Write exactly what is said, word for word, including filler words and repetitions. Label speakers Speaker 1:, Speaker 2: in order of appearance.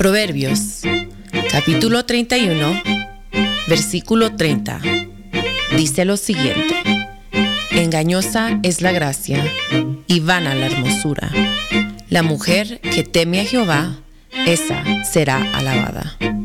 Speaker 1: Proverbios, capítulo treinta y uno, versículo treinta. Dice lo siguiente: engañosa es la gracia y vana la hermosura. La mujer que teme a Jehová, esa será alabada.